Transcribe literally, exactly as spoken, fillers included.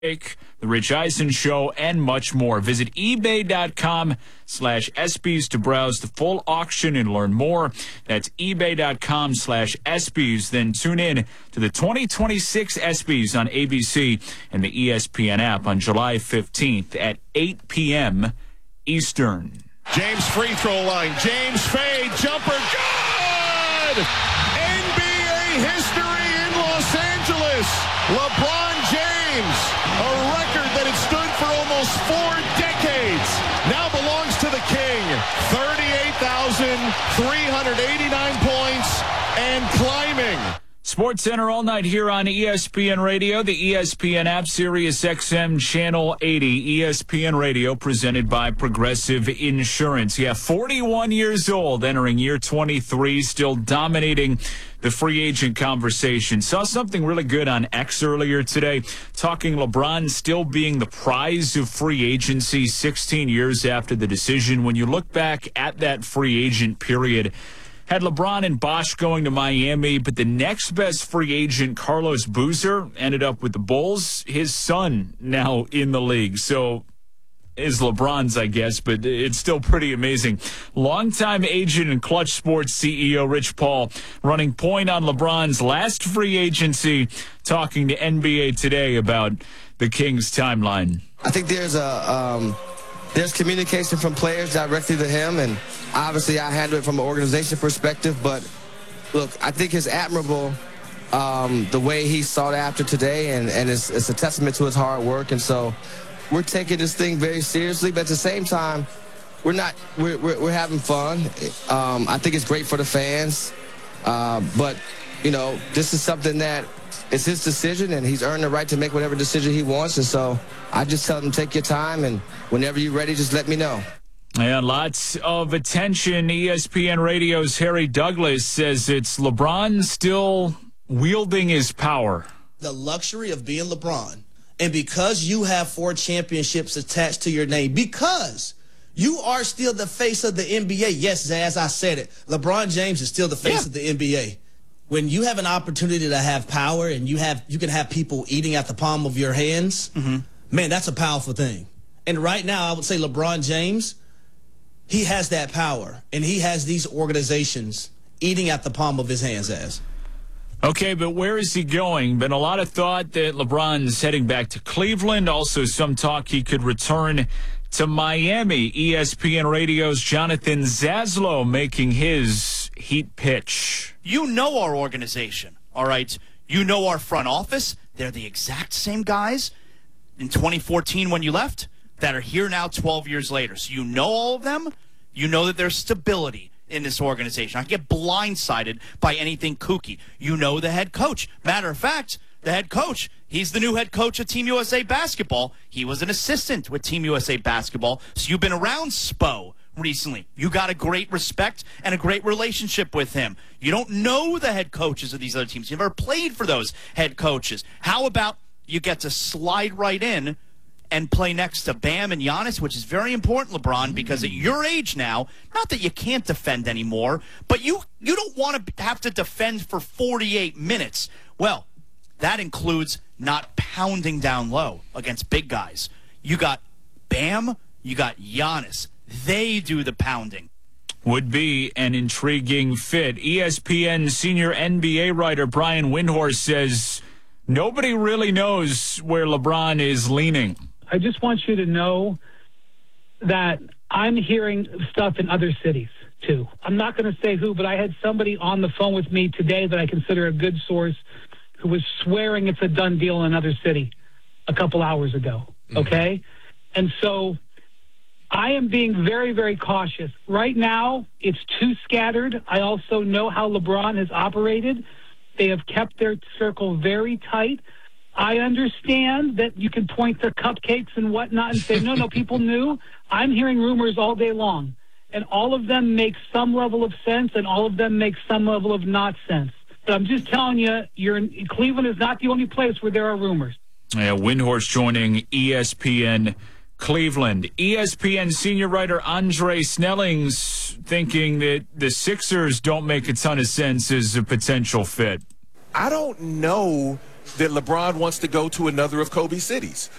The Rich Eisen Show, and much more. Visit ebay.com slash ESPYs to browse the full auction and learn more. That's ebay.com slash ESPYs. Then tune in to the twenty twenty-six ESPYs on A B C and the E S P N app on July fifteenth at eight p.m. Eastern. James free throw line. James fade. Jumper. Good! N B A history in Los Angeles. LeBron James. A record that had stood for almost four decades now belongs to the King. thirty-eight thousand three hundred eighty-nine points and climbing. Sports Center all night here on E S P N Radio, the E S P N app, Sirius X M Channel eighty, E S P N Radio, presented by Progressive Insurance. Yeah, forty-one years old, entering year twenty-three, still dominating the free agent conversation. Saw something really good on X earlier today, talking LeBron still being the prize of free agency sixteen years after the decision. When you look back at that free agent period, had LeBron and Bosh going to Miami, but the next best free agent, Carlos Boozer, ended up with the Bulls. His son now in the league. So is LeBron's, I guess, but it's still pretty amazing. Longtime agent and Clutch Sports C E O Rich Paul running point on LeBron's last free agency, talking to N B A Today about the Kings' timeline. I think there's a um, there's communication from players directly to him, and obviously I handle it from an organization perspective. But look, I think it's admirable um, the way he sought after today, and, and it's, it's a testament to his hard work. And so we're taking this thing very seriously, but at the same time, we're not. We're we're, we're having fun. Um, I think it's great for the fans, uh, but you know, this is something that it's his decision, and he's earned the right to make whatever decision he wants. And so I just tell him, take your time, and whenever you're ready, just let me know. And lots of attention. E S P N Radio's Harry Douglas says it's LeBron still wielding his power. The luxury of being LeBron. And because you have four championships attached to your name, because you are still the face of the N B A. Yes, Zaz, I said it. LeBron James is still the face yeah. of the N B A. When you have an opportunity to have power and you have you can have people eating at the palm of your hands, mm-hmm. man, that's a powerful thing. And right now, I would say LeBron James, he has that power, and he has these organizations eating at the palm of his hands, as. Okay, but where is he going? Been a lot of thought that LeBron's heading back to Cleveland. Also some talk he could return to Miami. E S P N Radio's Jonathan Zaslow making his Heat pitch. You know our organization, all right? You know our front office. They're the exact same guys in twenty fourteen when you left that are here now twelve years later. So you know all of them. You know that there's stability in this organization. I get blindsided by anything kooky. You know the head coach. Matter of fact, the head coach, he's the new head coach of Team U S A Basketball. He was an assistant with Team U S A Basketball. So you've been around Spo recently. You got a great respect and a great relationship with him. You don't know the head coaches of these other teams. You've never played for those head coaches. How about you get to slide right in and play next to Bam and Giannis, which is very important, LeBron, because at your age now, not that you can't defend anymore, but you you don't want to have to defend for forty-eight minutes. Well, that includes not pounding down low against big guys. You got Bam, you got Giannis. They do the pounding. Would be an intriguing fit. E S P N senior N B A writer Brian Windhorst says nobody really knows where LeBron is leaning. I just want you to know that I'm hearing stuff in other cities, too. I'm not going to say who, but I had somebody on the phone with me today that I consider a good source who was swearing it's a done deal in another city a couple hours ago, okay? Mm-hmm. And so I am being very, very cautious. Right now, it's too scattered. I also know how LeBron has operated. They have kept their circle very tight. I understand that you can point to cupcakes and whatnot and say, no, no, people knew. I'm hearing rumors all day long, and all of them make some level of sense, and all of them make some level of not sense. But I'm just telling you, you're in, Cleveland is not the only place where there are rumors. Yeah, Windhorst joining E S P N Cleveland. E S P N senior writer Andre Snelling's thinking that the Sixers don't make a ton of sense as a potential fit. I don't know that LeBron wants to go to another of Kobe's cities.